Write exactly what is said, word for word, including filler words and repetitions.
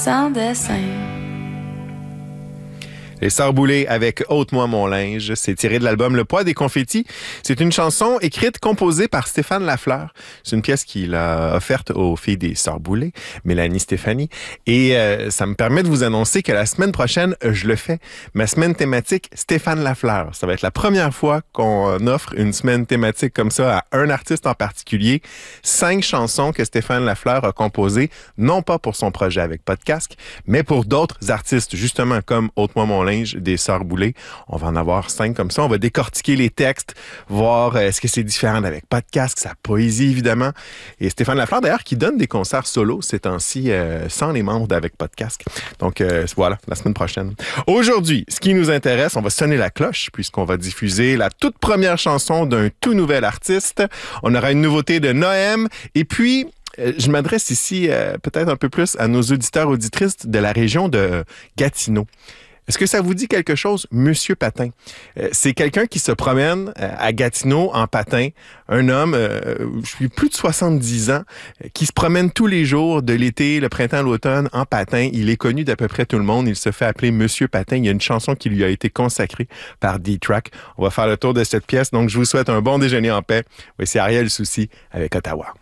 sans dessin. Les Sœurs Boulay avec Ôte-moi mon linge, c'est tiré de l'album Le poids des confettis. C'est une chanson écrite, composée par Stéphane Lafleur. C'est une pièce qu'il a offerte aux filles des Sœurs Boulay, Mélanie, Stéphanie. Et euh, ça me permet de vous annoncer que la semaine prochaine, je le fais. Ma semaine thématique, Stéphane Lafleur. Ça va être la première fois qu'on offre une semaine thématique comme ça à un artiste en particulier. Cinq chansons que Stéphane Lafleur a composées, non pas pour son projet avec Podcast, mais pour d'autres artistes, justement comme Ôte-moi mon linge des Sœurs Boulay. On va en avoir cinq comme ça. On va décortiquer les textes, voir euh, est-ce que c'est différent avec Podcast, sa poésie évidemment. Et Stéphane Lafleur d'ailleurs qui donne des concerts solo ces temps-ci euh, sans les membres d'Avec Podcast. Donc euh, voilà, la semaine prochaine. Aujourd'hui, ce qui nous intéresse, on va sonner la cloche puisqu'on va diffuser la toute première chanson d'un tout nouvel artiste. On aura une nouveauté de Noëm et puis je m'adresse ici euh, peut-être un peu plus à nos auditeurs auditrices de la région de Gatineau. Est-ce que ça vous dit quelque chose, Monsieur Patin? Euh, c'est quelqu'un qui se promène euh, à Gatineau en patin, un homme, euh, je suis plus de soixante-dix ans, euh, qui se promène tous les jours de l'été, le printemps, l'automne en patin. Il est connu d'à peu près tout le monde. Il se fait appeler Monsieur Patin. Il y a une chanson qui lui a été consacrée par D-Track. On va faire le tour de cette pièce. Donc, je vous souhaite un bon déjeuner en paix. Voici Ariel Soucy avec Ottawa.